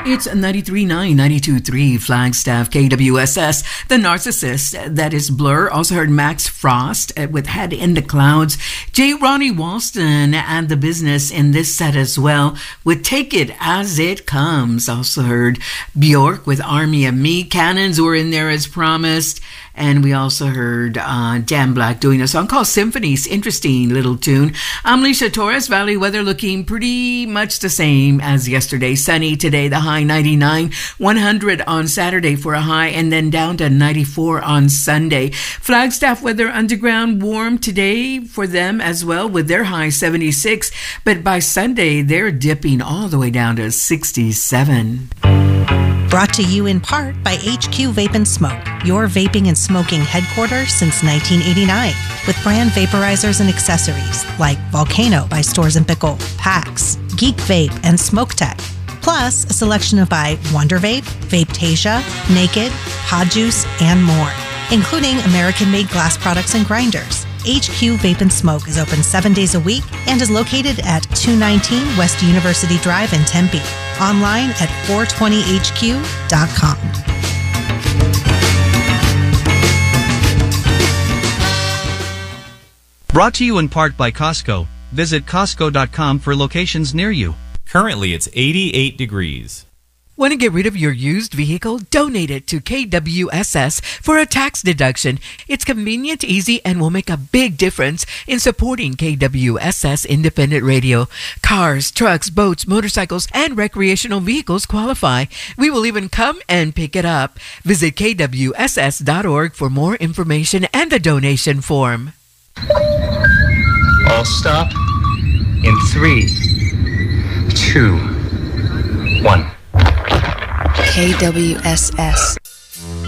It's 93.9, 92.3 Flagstaff KWSS. The Narcissist, that is Blur. Also heard Max Frost with Head in the Clouds. J. Ronnie Walston and The Business in this set as well with Take It As It Comes. Also heard Bjork with Army of Me. Cannons were in there as promised. And we also heard Dan Black doing a song called Symphonies. Interesting little tune. I'm Alicia Torres. Valley weather looking pretty much the same as yesterday. Sunny today, the high 99. 100 on Saturday for a high, and then down to 94 on Sunday. Flagstaff Weather Underground warm today for them as well with their high 76. But by Sunday, they're dipping all the way down to 67. Brought to you in part by HQ Vape and Smoke, your vaping and smoking headquarters since 1989, with brand vaporizers and accessories like Volcano by Stores & Pickle, PAX, Geek Vape, and Smoke Tech. Plus, a selection by Wonder Vape, Vapetasia, Naked, Pod Juice, and more, including American-made glass products and grinders. HQ Vape and Smoke is open 7 days a week and is located at 219 West University Drive in Tempe. Online at 420hq.com. Brought to you in part by Costco. Visit Costco.com for locations near you. Currently, it's 88 degrees. Want to get rid of your used vehicle? Donate it to KWSS for a tax deduction. It's convenient, easy, and will make a big difference in supporting KWSS Independent Radio. Cars, trucks, boats, motorcycles, and recreational vehicles qualify. We will even come and pick it up. Visit KWSS.org for more information and a donation form. All stop in 3, 2, 1. KWSS